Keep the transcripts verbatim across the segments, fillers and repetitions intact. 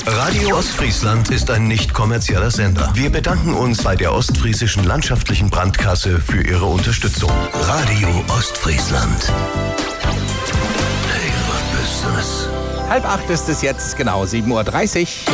Radio Ostfriesland ist ein nicht kommerzieller Sender. Wir bedanken uns bei der Ostfriesischen Landschaftlichen Brandkasse für ihre Unterstützung. Radio Ostfriesland. Hey, was bist du? Halb acht ist es jetzt, genau sieben Uhr dreißig.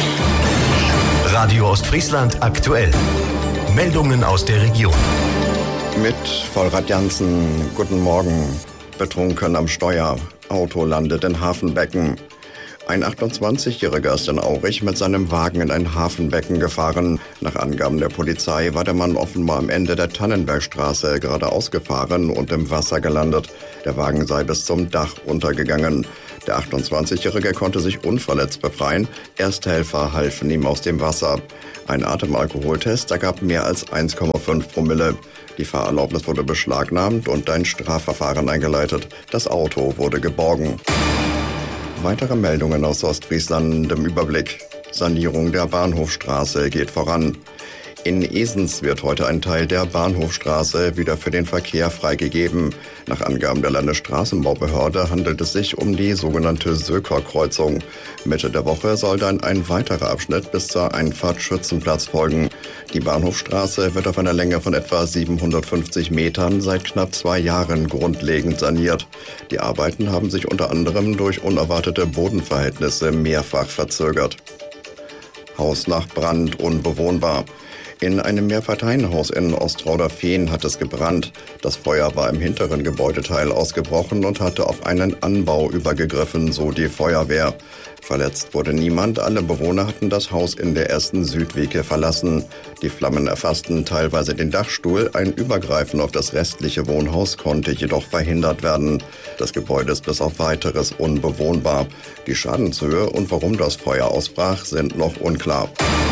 Radio Ostfriesland aktuell. Meldungen aus der Region. Mit Vollrad Jansen, guten Morgen. Betrunken am Steuer. Auto landet in Hafenbecken. Ein achtundzwanzigjähriger ist in Aurich mit seinem Wagen in ein Hafenbecken gefahren. Nach Angaben der Polizei war der Mann offenbar am Ende der Tannenbergstraße geradeaus gefahren und im Wasser gelandet. Der Wagen sei bis zum Dach runtergegangen. Der achtundzwanzigjährige konnte sich unverletzt befreien. Ersthelfer halfen ihm aus dem Wasser. Ein Atemalkoholtest ergab mehr als eins Komma fünf Promille. Die Fahrerlaubnis wurde beschlagnahmt und ein Strafverfahren eingeleitet. Das Auto wurde geborgen. Weitere Meldungen aus Ostfriesland im Überblick. Sanierung der Bahnhofstraße geht voran. In Esens wird heute ein Teil der Bahnhofstraße wieder für den Verkehr freigegeben. Nach Angaben der Landesstraßenbaubehörde handelt es sich um die sogenannte Söker-Kreuzung. Mitte der Woche soll dann ein weiterer Abschnitt bis zur Einfahrt Schützenplatz folgen. Die Bahnhofstraße wird auf einer Länge von etwa siebenhundertfünfzig Metern seit knapp zwei Jahren grundlegend saniert. Die Arbeiten haben sich unter anderem durch unerwartete Bodenverhältnisse mehrfach verzögert. Haus nach Brand unbewohnbar. In einem Mehrparteienhaus in Ostrauder-Fehn hat es gebrannt. Das Feuer war im hinteren Gebäudeteil ausgebrochen und hatte auf einen Anbau übergegriffen, so die Feuerwehr. Verletzt wurde niemand, alle Bewohner hatten das Haus in der ersten Südwege verlassen. Die Flammen erfassten teilweise den Dachstuhl, ein Übergreifen auf das restliche Wohnhaus konnte jedoch verhindert werden. Das Gebäude ist bis auf weiteres unbewohnbar. Die Schadenshöhe und warum das Feuer ausbrach, sind noch unklar.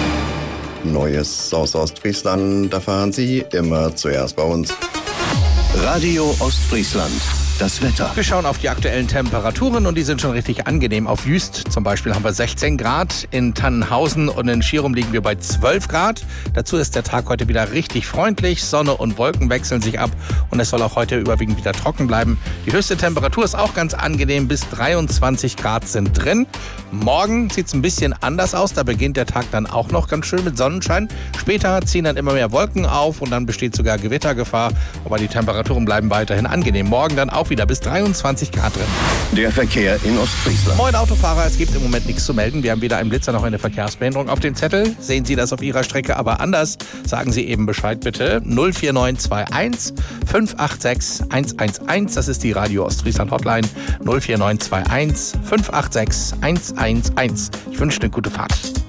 Neues aus Ostfriesland erfahren Sie immer zuerst bei uns. Radio Ostfriesland. Das Wetter. Wir schauen auf die aktuellen Temperaturen und die sind schon richtig angenehm. Auf Jüst zum Beispiel haben wir sechzehn Grad, in Tannenhausen und in Schierum liegen wir bei zwölf Grad. Dazu ist der Tag heute wieder richtig freundlich. Sonne und Wolken wechseln sich ab und es soll auch heute überwiegend wieder trocken bleiben. Die höchste Temperatur ist auch ganz angenehm, bis dreiundzwanzig Grad sind drin. Morgen sieht es ein bisschen anders aus, da beginnt der Tag dann auch noch ganz schön mit Sonnenschein. Später ziehen dann immer mehr Wolken auf und dann besteht sogar Gewittergefahr, aber die Temperaturen bleiben weiterhin angenehm. Morgen dann auch wieder bis dreiundzwanzig Grad drin. Der Verkehr in Ostfriesland. Moin Autofahrer, es gibt im Moment nichts zu melden. Wir haben weder einen Blitzer noch eine Verkehrsbehinderung auf dem Zettel. Sehen Sie das auf Ihrer Strecke aber anders? Sagen Sie eben Bescheid bitte. null vier neun zwei eins fünf acht sechs eins eins eins. Das ist die Radio Ostfriesland Hotline. null vier neun zwei eins fünf acht sechs eins eins eins. Ich wünsche eine gute Fahrt.